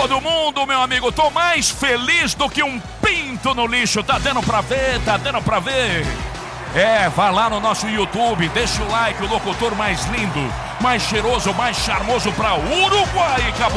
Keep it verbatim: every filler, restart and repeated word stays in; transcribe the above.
do mundo, meu amigo. Tô mais feliz do que um pinto no lixo. Tá dando pra ver, tá dando pra ver. É, vai lá no nosso YouTube, deixa o like, o locutor mais lindo, mais cheiroso, mais charmoso pra Uruguai. Acabou.